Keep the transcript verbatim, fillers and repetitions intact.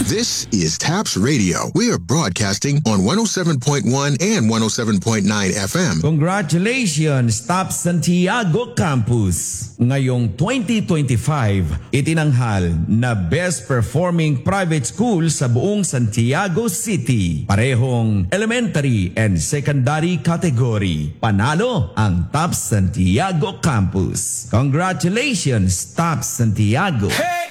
This is TAPS Radio. We are broadcasting on one oh seven point one and one oh seven point nine F M. Congratulations, TAPS Santiago Campus! Ngayong twenty twenty-five, itinanghal na Best Performing Private School sa buong Santiago City. Parehong elementary and secondary category. Panalo ang TAPS Santiago Campus. Congratulations, TAPS Santiago! Hey!